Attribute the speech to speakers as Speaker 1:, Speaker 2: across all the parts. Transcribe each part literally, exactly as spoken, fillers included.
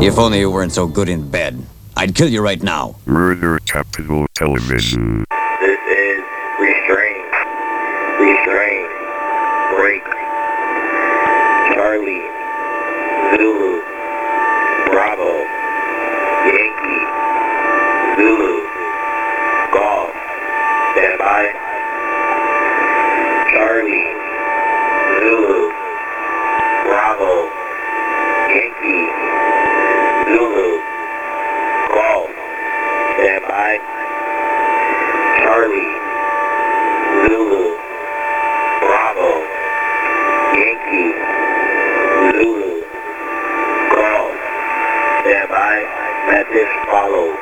Speaker 1: If only you weren't so good in bed. I'd kill you right now.
Speaker 2: Murder Capital Television.
Speaker 3: This is Restraint. Restraint. Break. Charlie. Zulu. Bravo. Yankee. Zulu. Golf. Stand by. Charlie. Zulu. Bravo. Yankee. Zulu. Golf. Stand by. Charlie. Zulu. Bravo. Yankee. Zulu. Golf. Stand by. Message follows.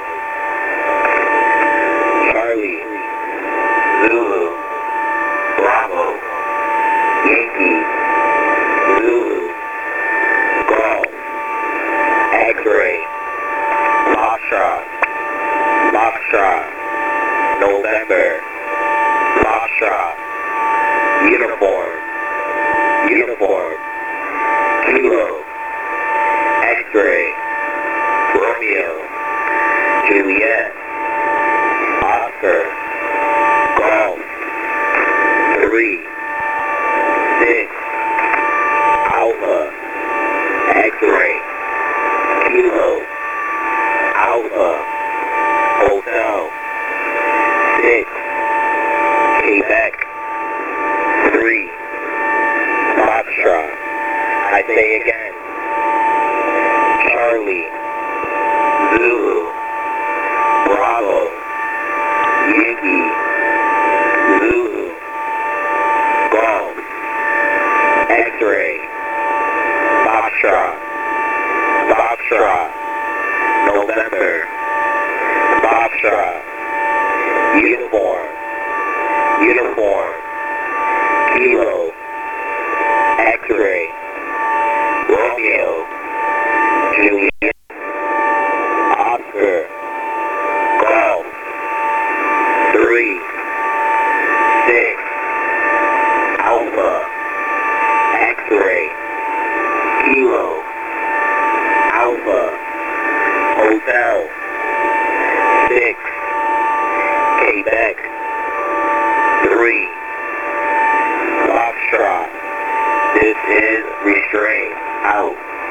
Speaker 3: Charlie. Zulu. Bravo. Yankee. Zulu. Golf. X-ray. Foxtrot. Foxtrot. November. Foxtrot. Uniform. Uniform. Kilo. X-ray. Romeo. Juliet. Oscar. Golf. Three. Six. Alpha. X-ray. Kilo. Alpha. Hotel. Six. Quebec. Three. Foxtrot. I say again. Charlie. Zulu. Bravo. Yankee. Zulu. Golf. X-ray. Foxtrot. Foxtrot. November. Foxtrot. Uniform. Uniform. Kilo.